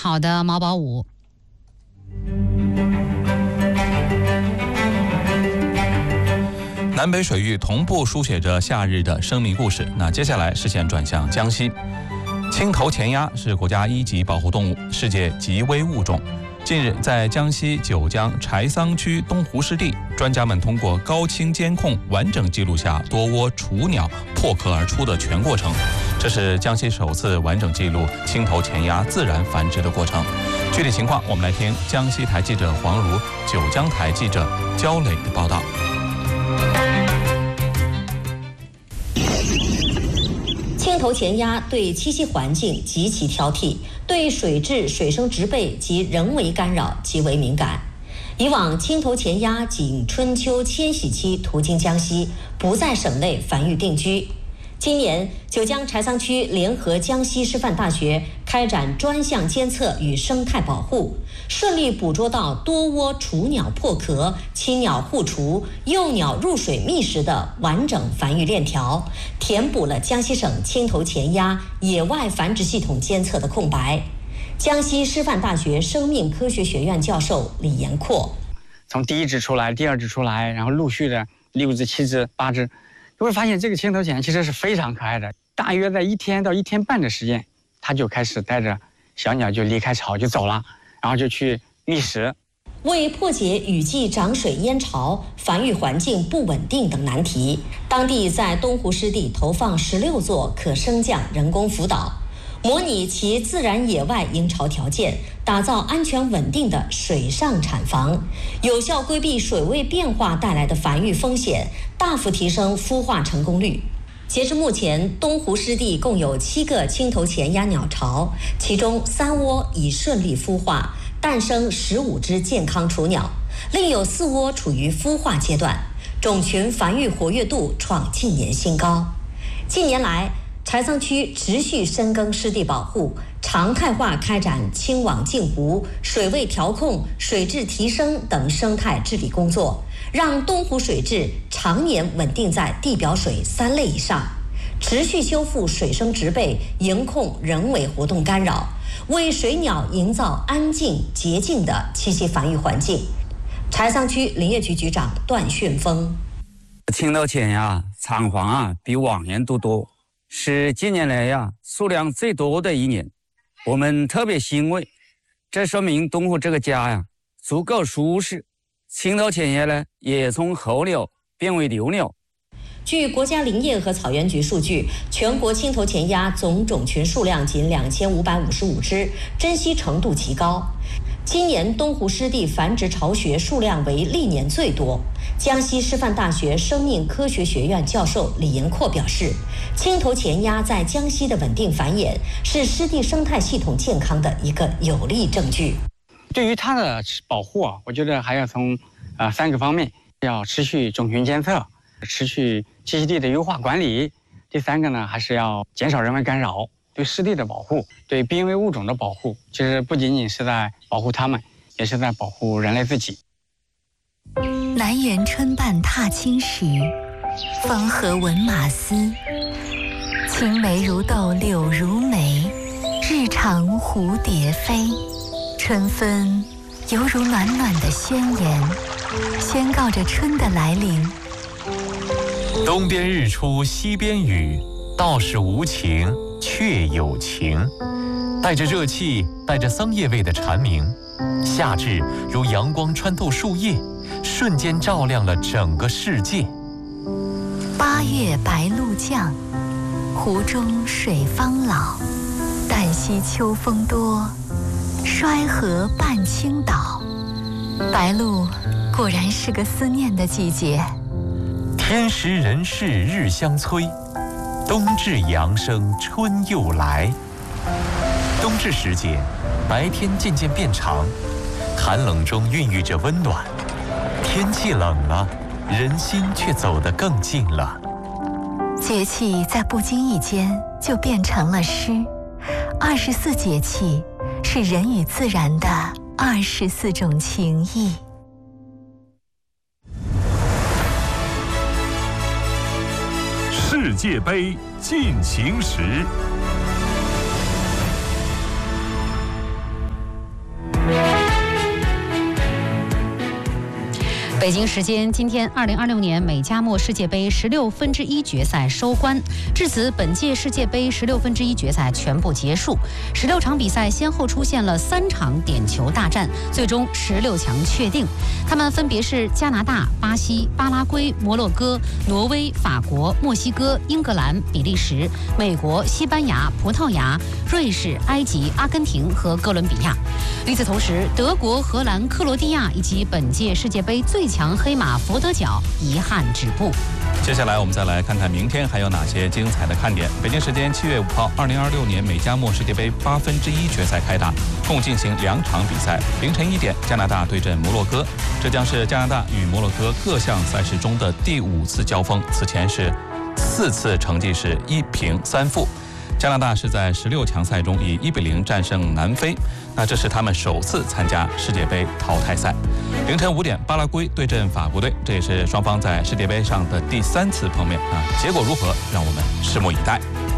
好的，毛宝武。 南北水域同步书写着夏日的生命故事。那接下来视线转向江西，青头前鸭是国家1级保护动物，世界极危物种。近日，在江西九江柴桑区东湖湿地，专家们通过高清监控完整记录下多窝雏鸟破壳而出的全过程。这是江西首次完整记录青头前鸭自然繁殖的过程。具体情况，我们来听江西台记者黄如、九江台记者焦磊的报道。 青头前鸭对栖息环境极其挑剔，对水质、水生植被及人为干扰极为敏感。以往青头前鸭仅春秋迁徙期途经江西，不在省内繁育定居。今年，九江柴桑区联合江西师范大学开展专项监测与生态保护，顺利捕捉到多窝雏鸟破壳、亲鸟互雏、幼鸟入水觅食的完整繁育链条，填补了江西省青头前鸭野外繁殖系统监测的空白。江西师范大学生命科学学院教授李延阔： 从第1只出来，第2只出来，然后陆续的6只、7只、8只。就会发现这个青头前其实是非常可爱的，大约在1天到1天半的时间，它就开始带着小鸟就离开巢就走了，然后就去觅食。 为破解雨季涨水淹巢、繁育环境不稳定等难题，当地在东湖湿地投放16座可升降人工浮岛，模拟其自然野外营巢条件，打造安全稳定的水上产房，有效规避水位变化带来的繁育风险，大幅提升孵化成功率。截至目前，东湖湿地共有7个青头前鸭鸟巢，其中3窝已顺利孵化，诞生15只健康雏鸟，另有4窝处于孵化阶段，种群繁育活跃度创近年新高。近年来，柴桑区持续深耕湿地保护，常态化开展清网净湖、水位调控、水质提升等生态治理工作，让东湖水质常年稳定在地表水3类以上，持续修复水生植被，迎控人为活动干扰，为水鸟营造安静洁净的栖息繁育环境。柴桑区林业局局长段训峰： 青头前鸭产房比往年都多，是近年来数量最多的一年，我们特别欣慰。这说明东湖这个家足够舒适，青头前鸭也从候鸟变为留鸟。 据国家林业和草原局数据，全国青头前鸭总种群数量仅2555只，珍稀程度极高。今年东湖湿地繁殖巢穴数量为历年最多。江西师范大学生命科学学院教授李延阔表示，青头前鸭在江西的稳定繁衍是湿地生态系统健康的一个有力证据。 对于它的保护我觉得还要从3个方面，要持续种群监测，持续栖息地的优化管理。第3个呢，还是要减少人为干扰，对湿地的保护，对濒危物种的保护，其实不仅仅是在保护它们，也是在保护人类自己。 南园春半踏青时，芳荷闻马嘶。青梅如豆柳如眉，日长蝴蝶飞。春分犹如暖暖的宣言，宣告着春的来临。 东边日出西边雨，道是无晴却有晴。带着热气，带着桑叶味的蝉鸣，夏至如阳光穿透树叶，瞬间照亮了整个世界。 8月白露降，湖中水方老。旦夕秋风多，衰荷半倾倒。白露果然是个思念的季节。 天时人事日相催，冬至阳生春又来。冬至时节，白天渐渐变长，寒冷中孕育着温暖。天气冷了，人心却走得更近了。 节气在不经意间就变成了诗。24节气是人与自然的24种情谊。 世界杯进行时。 北京时间今天，2026年美加墨世界杯16分之一决赛收官，至此本届世界杯16分之一决赛全部结束。16场比赛先后出现了3场点球大战，最终16强确定。他们分别是加拿大、巴西、巴拉圭、摩洛哥、挪威、法国、墨西哥、英格兰、比利时、美国、西班牙、葡萄牙、瑞士、埃及、阿根廷和哥伦比亚。与此同时，德国、荷兰、克罗地亚以及本届世界杯最强黑马佛得角遗憾止步。 接下来我们再来看看明天还有哪些精彩的看点。北京时间7月5号，2026年美加墨世界杯8分之一决赛开打，共进行2场比赛。凌晨1点，加拿大对阵摩洛哥，这将是加拿大与摩洛哥各项赛事中的第5次交锋，此前是4次成绩是1平3负。加拿大是在16强赛中以1比0战胜南非，那这是他们首次参加世界杯淘汰赛。凌晨5点，巴拉圭对阵法国队，这也是双方在世界杯上的第3次碰面啊，结果如何，让我们拭目以待。